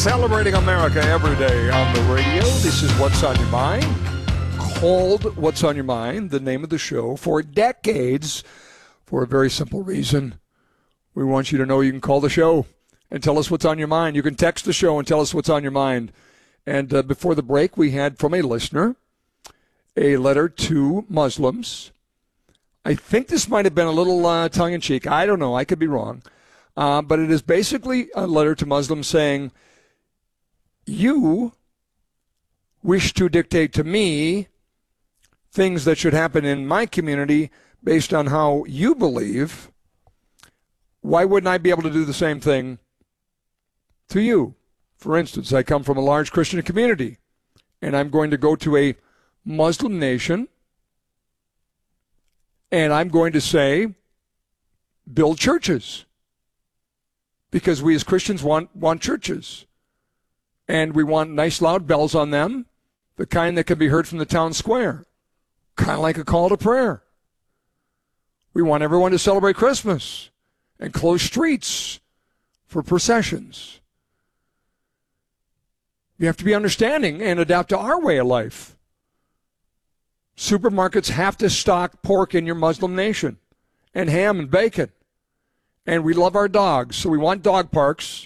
Celebrating America every day on the radio. This is What's on Your Mind, called What's on Your Mind, the name of the show, for decades, for a very simple reason. We want you to know you can call the show and tell us what's on your mind. You can text the show and tell us what's on your mind. And before the break, we had from a listener a letter to Muslims. I think this might have been a little tongue-in-cheek. I don't know. I could be wrong. But it is basically a letter to Muslims saying, you wish to dictate to me things that should happen in my community based on how you believe. Why wouldn't I be able to do the same thing to you? For instance, I come from a large Christian community, and I'm going to go to a Muslim nation, and I'm going to say, build churches. Because we as Christians want churches. And we want nice loud bells on them, the kind that can be heard from the town square, kind of like a call to prayer. We want everyone to celebrate Christmas and close streets for processions. You have to be understanding and adapt to our way of life. Supermarkets have to stock pork in your Muslim nation and ham and bacon. And we love our dogs, so we want dog parks.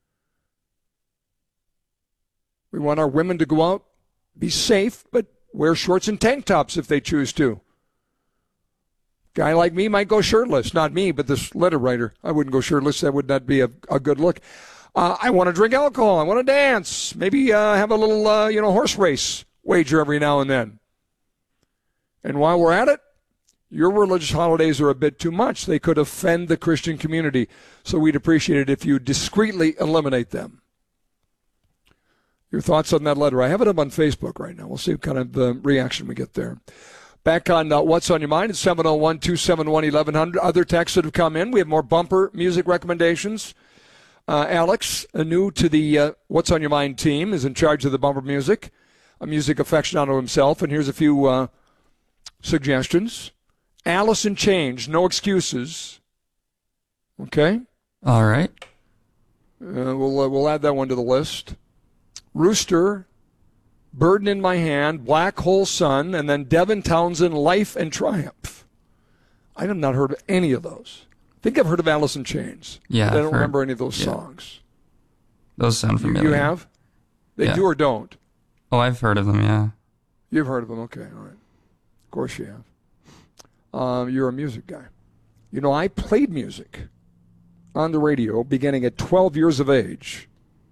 We want our women to go out, be safe, but wear shorts and tank tops if they choose to. Guy like me might go shirtless. Not me, but this letter writer. I wouldn't go shirtless. That would not be a good look. I want to drink alcohol. I want to dance. Maybe have a little, horse race wager every now and then. And while we're at it, your religious holidays are a bit too much. They could offend the Christian community. So we'd appreciate it if you discreetly eliminate them. Your thoughts on that letter? I have it up on Facebook right now. We'll see what kind of reaction we get there. Back on What's on Your Mind at 701-271-1100. Other texts that have come in. We have more bumper music recommendations. Alex, new to the What's on Your Mind team, is in charge of the bumper music, a music aficionado himself. And here's a few suggestions. Alice in Chains, No Excuses. Okay? All right. We'll add that one to the list. Rooster, Burden in My Hand, Black Hole Sun, and then Devin Townsend, Life and Triumph. I have not heard of any of those. I think I've heard of Alice in Chains. Yeah, I don't remember any of those songs. Those sound familiar. You have? They do or don't? Oh, I've heard of them, yeah. You've heard of them, okay, all right. Of course you have. You're a music guy. You know, I played music on the radio beginning at 12 years of age.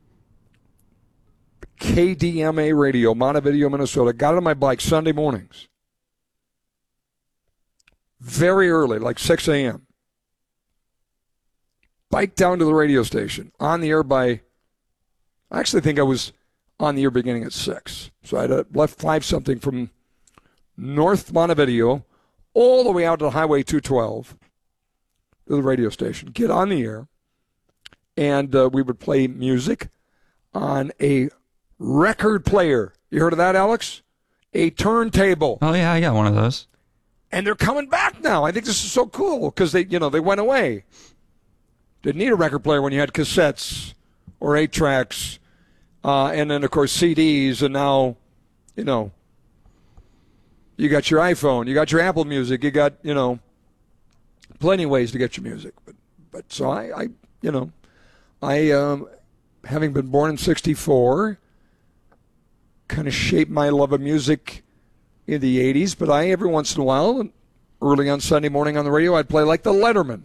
KDMA radio, Montevideo, Minnesota. Got on my bike Sunday mornings. Very early, like 6 a.m. Bike down to the radio station. On the air by, I actually think I was on the air beginning at 6. So I had left 5-something from North Montevideo all the way out to Highway 212 to the radio station. Get on the air. And we would play music on a record player. You heard of that, Alex? A turntable. Oh, yeah, I got one of those. And they're coming back now. I think this is so cool because they went away. Didn't need a record player when you had cassettes or 8-tracks and then, of course, CDs. And now, you got your iPhone. You got your Apple Music. You got, plenty of ways to get your music. But so I having been born in 1964, kind of shaped my love of music in the 80s, but every once in a while, early on Sunday morning on the radio, I'd play like the Letterman.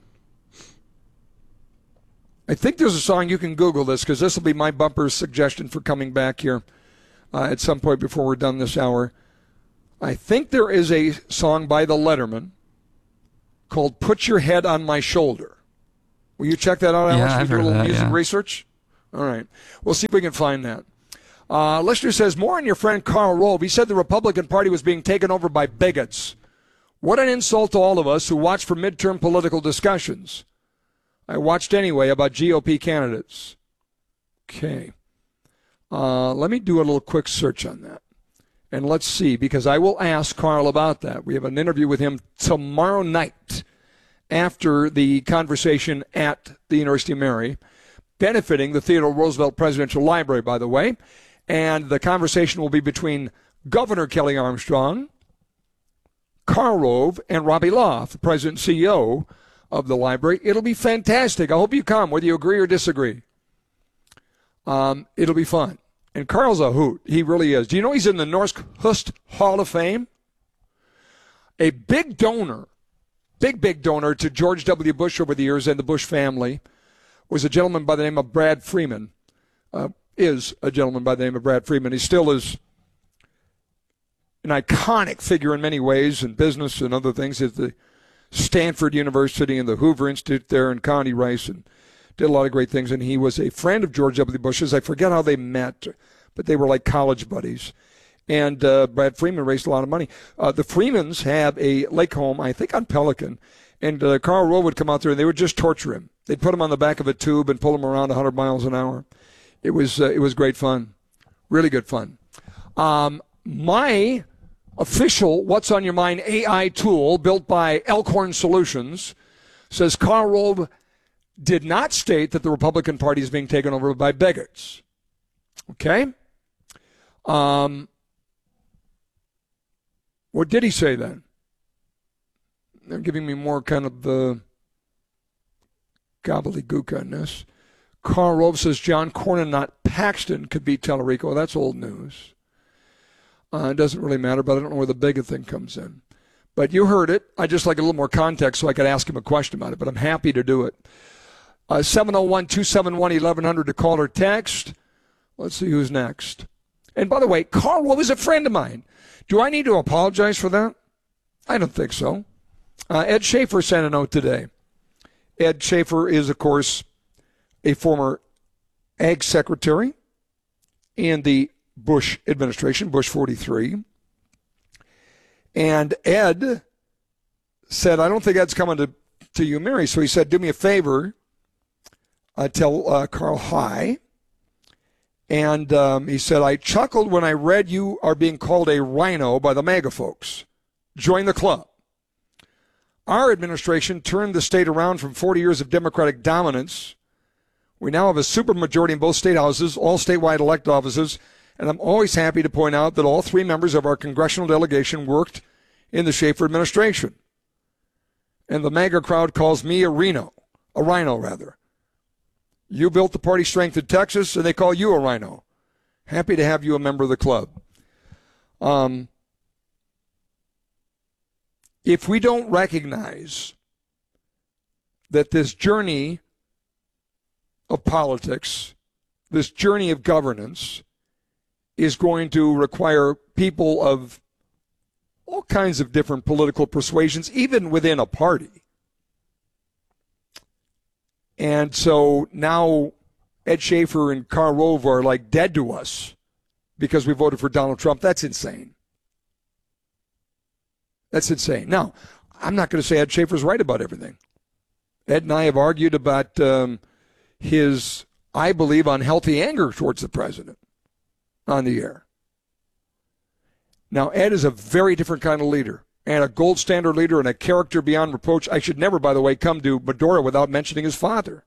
I think there's a song, you can Google this, because this will be my bumper suggestion for coming back here at some point before we're done this hour. I think there is a song by the Letterman called Put Your Head on My Shoulder. Will you check that out, Alex? Yeah, I've heard of that, music research? All right. We'll see if we can find that. Listener says, more on your friend Karl Rove. He said the Republican Party was being taken over by bigots. What an insult to all of us who watch for midterm political discussions. I watched anyway about GOP candidates. Okay. Let me do a little quick search on that. And let's see, because I will ask Karl about that. We have an interview with him tomorrow night after the conversation at the University of Mary. benefiting the Theodore Roosevelt Presidential Library, by the way. And the conversation will be between Governor Kelly Armstrong, Karl Rove, and Robbie Loff, the president and CEO of the library. It'll be fantastic. I hope you come, whether you agree or disagree. It'll be fun. And Carl's a hoot. He really is. Do you know he's in the Norsk Hust Hall of Fame? A big donor, big donor to George W. Bush over the years and the Bush family was a gentleman by the name of Brad Freeman. Is a gentleman by the name of Brad Freeman. He still is an iconic figure in many ways in business and other things at the Stanford University and the Hoover Institute there in Connie Rice, and did a lot of great things. And he was a friend of George W. Bush's. I forget how they met, but they were like college buddies. And Brad Freeman raised a lot of money. The Freemans have a lake home, I think, on Pelican. And Karl Rove would come out there, and they would just torture him. They'd put him on the back of a tube and pull him around 100 miles an hour. It was great fun, really good fun. My official What's on Your Mind AI tool built by Elkhorn Solutions says Karl Rove did not state that the Republican Party is being taken over by bigots. Okay? What did he say then? They're giving me more kind of the gobbledygook on this. Karl Rove says John Cornyn, not Paxton, could beat Tallarico. That's old news. It doesn't really matter, but I don't know where the bigot thing comes in. But you heard it. I just like a little more context so I could ask him a question about it, but I'm happy to do it. 701-271-1100 to call or text. Let's see who's next. And by the way, Karl Rove is a friend of mine. Do I need to apologize for that? I don't think so. Ed Schaefer sent a note today. Ed Schaefer is, of course, a former ag secretary in the Bush administration, Bush 43. And Ed said, I don't think Ed's coming to you, Mary. So he said, do me a favor, tell Carl hi. And he said, I chuckled when I read you are being called a rhino by the MAGA folks. Join the club. Our administration turned the state around from 40 years of Democratic dominance. We now have a supermajority in both state houses, all statewide elected offices, and I'm always happy to point out that all three members of our congressional delegation worked in the Schaefer administration. And the MAGA crowd calls me a rhino. You built the party strength in Texas, and they call you a rhino. Happy to have you a member of the club. If we don't recognize that this journey of politics, this journey of governance, is going to require people of all kinds of different political persuasions, even within a party. And so now Ed Schaefer and Karl Rove are like dead to us because we voted for Donald Trump. That's insane. That's insane. Now, I'm not going to say Ed Schaefer's right about everything. Ed and I have argued about his, I believe, unhealthy anger towards the president on the air. Now, Ed is a very different kind of leader and a gold standard leader and a character beyond reproach. I should never, by the way, come to Medora without mentioning his father,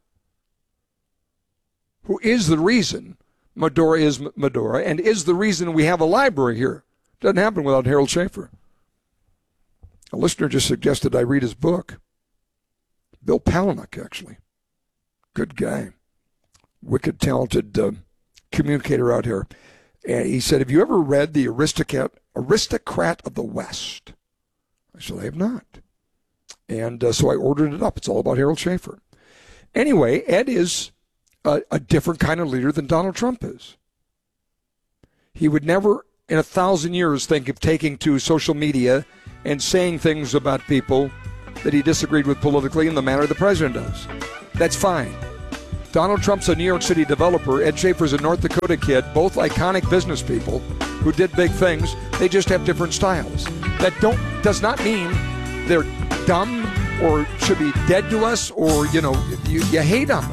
who is the reason Medora is Medora and is the reason we have a library here. Doesn't happen without Harold Schaefer. A listener just suggested I read his book. Bill Palahniuk, actually. Good guy. Wicked talented communicator out here. And he said, have you ever read The Aristocrat of the West? I said, I have not. And so I ordered it up. It's all about Harold Schaefer. Anyway, Ed is a different kind of leader than Donald Trump is. He would never in 1,000 years think of taking to social media and saying things about people that he disagreed with politically in the manner the president does. That's fine. Donald Trump's a New York City developer. Ed Schaefer's a North Dakota kid, both iconic business people who did big things. They just have different styles. That does not mean they're dumb or should be dead to us or, you hate on them.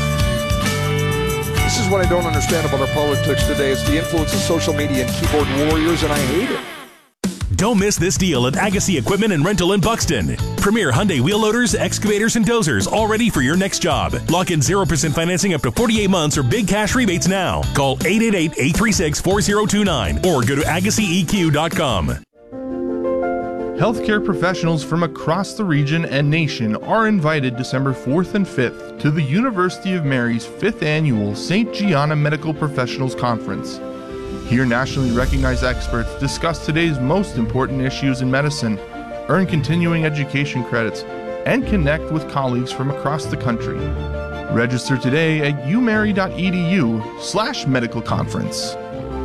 This is what I don't understand about our politics today. It's the influence of social media and keyboard warriors, and I hate it. Don't miss this deal at Agassi Equipment and Rental in Buxton. Premier Hyundai wheel loaders, excavators, and dozers, all ready for your next job. Lock in 0% financing up to 48 months or big cash rebates now. Call 888-836-4029 or go to AgassiEQ.com. Healthcare professionals from across the region and nation are invited December 4th and 5th to the University of Mary's 5th Annual St. Gianna Medical Professionals Conference. Here, nationally recognized experts discuss today's most important issues in medicine, earn continuing education credits, and connect with colleagues from across the country. Register today at umary.edu/medical conference.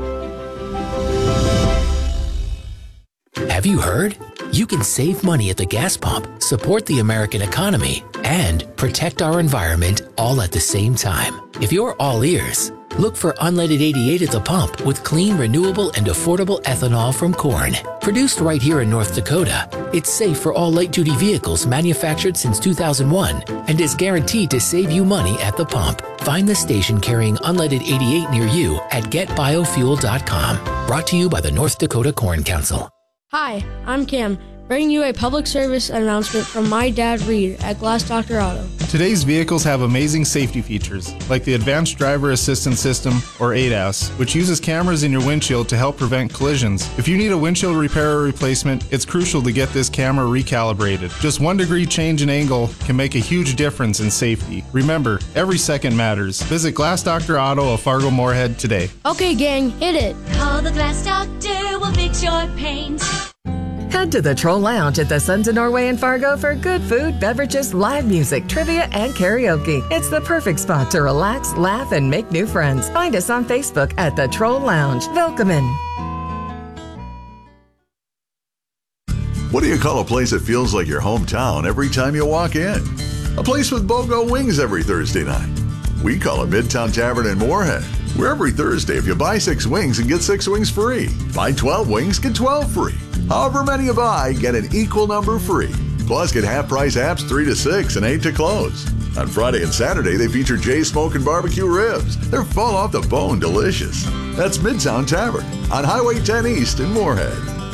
Have you heard? You can save money at the gas pump, support the American economy, and protect our environment all at the same time. If you're all ears, look for Unleaded 88 at the pump with clean, renewable, and affordable ethanol from corn. Produced right here in North Dakota, it's safe for all light-duty vehicles manufactured since 2001 and is guaranteed to save you money at the pump. Find the station carrying Unleaded 88 near you at getbiofuel.com. Brought to you by the North Dakota Corn Council. Hi, I'm Cam, bringing you a public service announcement from my dad, Reed, at Glass Doctor Auto. Today's vehicles have amazing safety features, like the Advanced Driver Assistance System, or ADAS, which uses cameras in your windshield to help prevent collisions. If you need a windshield repair or replacement, it's crucial to get this camera recalibrated. Just 1 degree change in angle can make a huge difference in safety. Remember, every second matters. Visit Glass Doctor Auto of Fargo-Moorhead today. Okay, gang, hit it. Call the Glass Doctor, we'll fix your paint. Head to the Troll Lounge at the Sons of Norway in Fargo for good food, beverages, live music, trivia, and karaoke. It's the perfect spot to relax, laugh, and make new friends. Find us on Facebook at the Troll Lounge. Welcome in. What do you call a place that feels like your hometown every time you walk in? A place with BOGO wings every Thursday night. We call it Midtown Tavern in Moorhead, where every Thursday, if you buy 6 wings and get 6 wings free, buy 12 wings, get 12 free. However many you buy, get an equal number free. Plus, get half-price apps 3 to 6 and 8 to close. On Friday and Saturday, they feature Jay's Smokin' Barbecue Ribs. They're fall off the bone delicious. That's Midtown Tavern on Highway 10 East in Moorhead.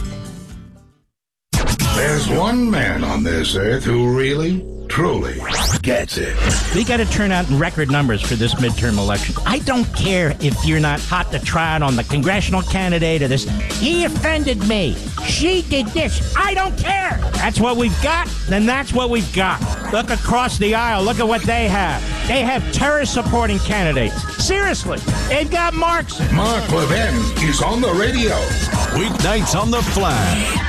There's one man on this earth who really, truly gets it. We got to turn out in record numbers for this midterm election. I don't care if you're not hot to trot on the congressional candidate or this. He offended me. She did this. I don't care. That's what we've got, then that's what we've got. Look across the aisle. Look at what they have. They have terrorist-supporting candidates. Seriously, they've got Marx. Mark Levin is on the radio. Weeknights on the Flash.